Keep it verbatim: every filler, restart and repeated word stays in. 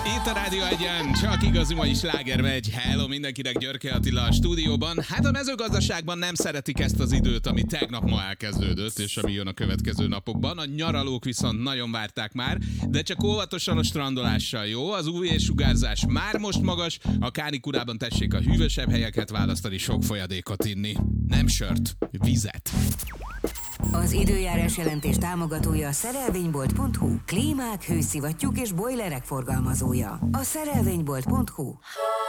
Itt a Rádió Egyen, csak igazi mai sláger megy. Hello mindenkinek, Györke Attila a stúdióban. Hát a mezőgazdaságban nem szeretik ezt az időt, ami tegnap ma elkezdődött, és ami jön a következő napokban. A nyaralók viszont nagyon várták már, de csak óvatosan a strandolással, jó? Az ú vé-sugárzás már most magas, a kánikulában tessék a hűvösebb helyeket választani, sok folyadékot inni. Nem sört, vizet. Az időjárás jelentés támogatója a szerelvénybolt pont hu. Klímák, hőszivattyúk és bojlerek forgalmazója. A szerelvénybolt pont hu.